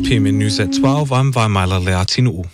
PM News at 12, I'm Vaimaila Leatinu.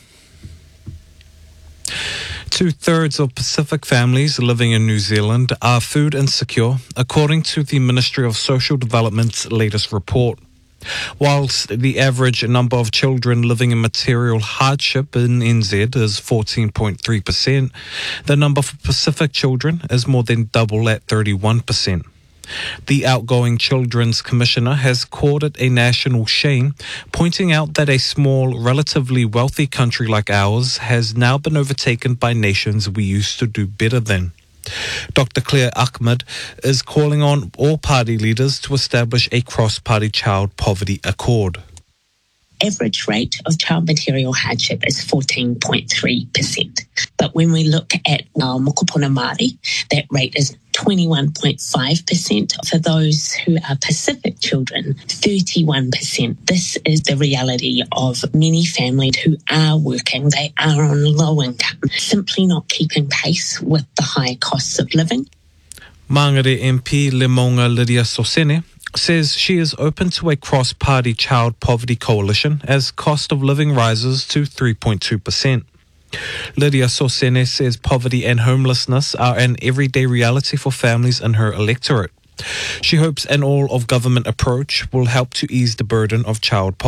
2/3 of Pacific families living in New Zealand are food insecure, according to the Ministry of Social Development's latest report. Whilst the average number of children living in material hardship in NZ is 14.3%, the number for Pacific children is more than double at 31%. The outgoing Children's Commissioner has called it a national shame, pointing out that a small, relatively wealthy country like ours has now been overtaken by nations we used to do better than. Dr. Claire Ahmed is calling on all party leaders to establish a cross-party child poverty accord. Average rate of child material hardship is 14.3%. But when we look at our mokopuna Māori, that rate is 21.5%. For those who are Pacific children, 31%. This is the reality of many families who are working. They are on low income, simply not keeping pace with the high costs of living. Mangere MP Lemonga Lydia Sosene says she is open to a cross-party child poverty coalition as cost of living rises to 3.2%. Lydia Sosene says poverty and homelessness are an everyday reality for families in her electorate. She hopes an all-of-government approach will help to ease the burden of child poverty.